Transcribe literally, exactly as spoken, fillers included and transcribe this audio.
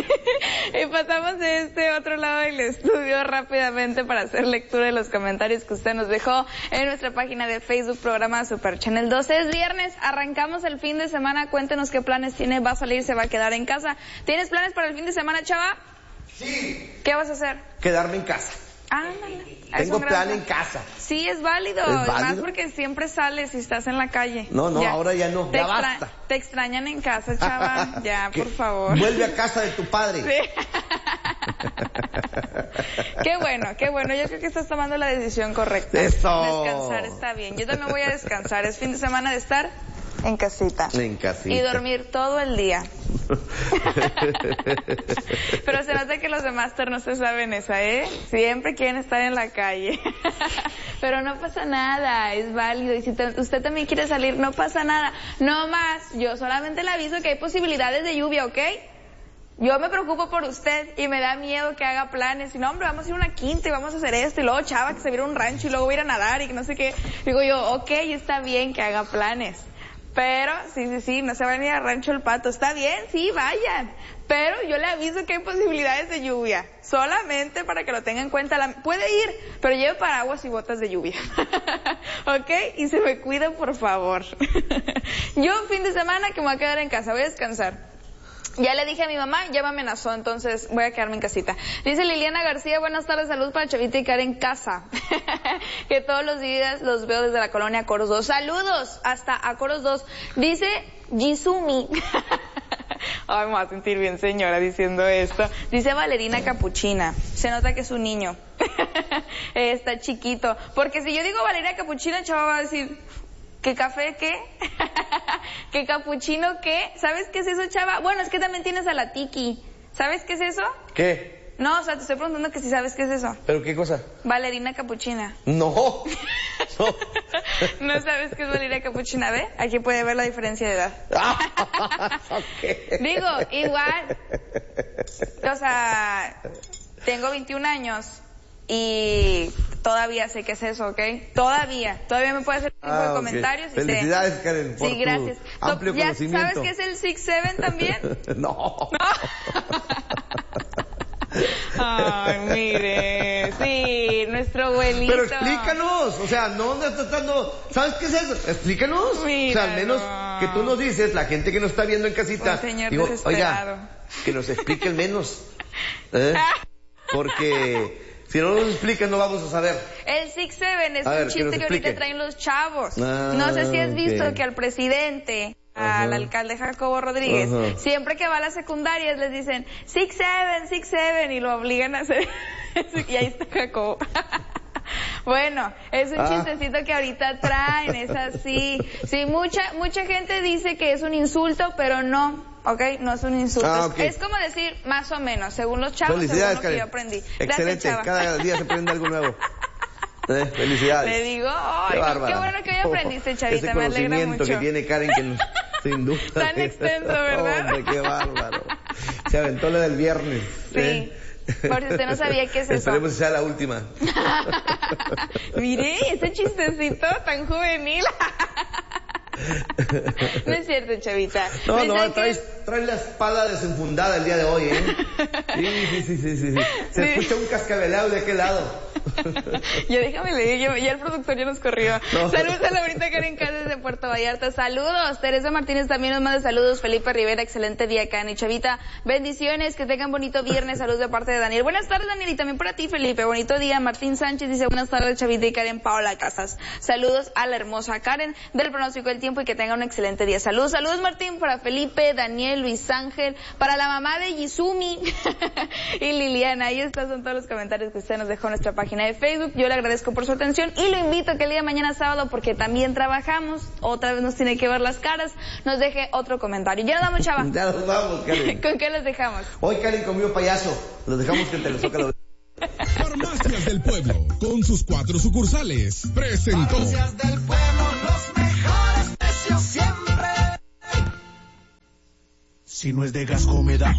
Y pasamos de este otro lado del estudio rápidamente para hacer lectura de los comentarios que usted nos dejó en nuestra página de Facebook, programa Super Channel doce. Es viernes, arrancamos el fin de semana. Cuéntenos qué planes tiene. ¿Va a salir, se va a quedar en casa? ¿Tienes planes para el fin de semana, chava? Sí. ¿Qué vas a hacer? Quedarme en casa. Ándale. Tengo plan plan en casa. Sí, es válido. ¿Es válido? Más porque siempre sales y estás en la calle. No, no, ya. ahora ya no. Te Ya extra... basta. Te extrañan en casa, chava. Ya, por favor. Vuelve a casa de tu padre. Sí. Qué bueno, qué bueno. Yo creo que estás tomando la decisión correcta. Eso. Descansar está bien. Yo también voy a descansar. Es fin de semana de estar en casita. En casita. Y dormir todo el día. Pero se nota que los de Master no se saben esa, ¿eh? Siempre quieren estar en la calle. Pero no pasa nada, es válido. Y si te, usted también quiere salir, no pasa nada. No más, yo solamente le aviso que hay posibilidades de lluvia, ¿ok? Yo me preocupo por usted y me da miedo que haga planes. Y no, hombre, vamos a ir a una quinta y vamos a hacer esto. Y luego, chava, que se viera un rancho y luego voy a ir a nadar y que no sé qué. Digo yo, ok, está bien que haga planes. Pero, sí, sí, sí, no se van a ir a Rancho El Pato. Está bien, sí, vayan. Pero yo le aviso que hay posibilidades de lluvia. Solamente para que lo tenga en cuenta. La... Puede ir, pero lleve paraguas y botas de lluvia. ¿Ok? Y se me cuida, por favor. Yo, fin de semana, que me voy a quedar en casa. Voy a descansar. Ya le dije a mi mamá, ya me amenazó, entonces voy a quedarme en casita. Dice Liliana García, buenas tardes, salud para Chavita y Karen Casa. Que todos los días los veo desde la colonia Coros dos. Saludos hasta a Coros dos. Dice Jizumi. Ay, me voy a sentir bien señora diciendo esto. Dice Valerina Capuchina. Se nota que es un niño. Está chiquito. Porque si yo digo Valerina Capuchina, chava va a decir... ¿Qué café qué? ¿Qué capuchino qué? ¿Sabes qué es eso, chava? Bueno, es que también tienes a la Tiki. ¿Sabes qué es eso? ¿Qué? No, o sea, te estoy preguntando que si sabes qué es eso. ¿Pero qué cosa? Valerina Capuchina. No. No. ¿No sabes qué es Valerina Capuchina? ¿Ve? Aquí puede ver la diferencia de edad. Okay. Digo, igual. O sea, tengo veintiún años. Y todavía sé qué es eso, ¿ok? Todavía. Todavía me puede hacer tipo ah, de okay. comentarios. Y Felicidades, sé. Karen, por sí, gracias. tu amplio ¿Ya conocimiento. sabes qué es el six seven también? No. ¿No? Ay, mire. Sí, nuestro abuelito. Pero explícanos. O sea, no andas tratando... ¿Sabes qué es eso? Explícanos. Mira, o sea, al menos no. que tú nos dices, la gente que nos está viendo en casita. Un señor digo, desesperado. oiga, que nos explique al menos. ¿Eh? Porque... Si no nos explican, no vamos a saber. El six seven es a un ver, chiste que, que ahorita traen los chavos. Ah, no sé si has visto okay. que al presidente, uh-huh. al alcalde Jacobo Rodríguez, uh-huh. siempre que va a las secundarias les dicen six seven, six seven y lo obligan a hacer. Y ahí está Jacobo. Bueno, es un ah. chistecito que ahorita traen, es así. Sí, mucha, mucha gente dice que es un insulto, pero no. ¿Ok? No es un insulto. Ah, okay. Es como decir más o menos, según los chavos, según lo que yo aprendí. Excelente, Gracias, cada día se aprende algo nuevo. Eh, felicidades. Le digo, ay, qué, qué bueno que hoy aprendiste, chavita, ese me alegra mucho. Ese conocimiento que tiene Karen, que nos, sin duda. Tan extenso, ¿verdad? Hombre, qué bárbaro. Se aventó la del viernes. Sí. ¿eh? Por si usted no sabía qué es eso. Esperemos que sea la última. Mire, ese chistecito tan juvenil. No es cierto, chavita. No, no, traes, que... traes la espada desenfundada el día de hoy, ¿eh? Sí, sí, sí, sí, sí. Se sí. escucha un cascabelado de aquel lado. Ya déjame leer, ya, ya el productor ya nos corrió. No. Saludos a Laurita Karen Casas de Puerto Vallarta. Saludos. Teresa Martínez también nos manda saludos. Felipe Rivera, excelente día, Karen y Chavita. Bendiciones, que tengan bonito viernes. Saludos de parte de Daniel. Buenas tardes, Daniel, y también para ti, Felipe. Bonito día. Martín Sánchez dice buenas tardes, Chavita y Karen. Paola Casas. Saludos a la hermosa Karen del pronóstico del tiempo y que tenga un excelente día. Saludos, saludos, Martín, para Felipe, Daniel, Luis Ángel, para la mamá de Yizumi y Liliana. Ahí están son todos los comentarios que usted nos dejó en nuestra página de Facebook. Yo le agradezco por su atención y lo invito a que el día de mañana sábado, porque también trabajamos, otra vez nos tiene que ver las caras, nos deje otro comentario. Ya nos vamos, chava. Ya nos vamos, Karen. ¿Con qué los dejamos? Hoy Karen comió payaso. Los dejamos que te lo toque los... Farmacias del Pueblo, con sus cuatro sucursales, presentó. Farmacias del Pueblo, los mejores precios siempre. Si no es de Gasco, me da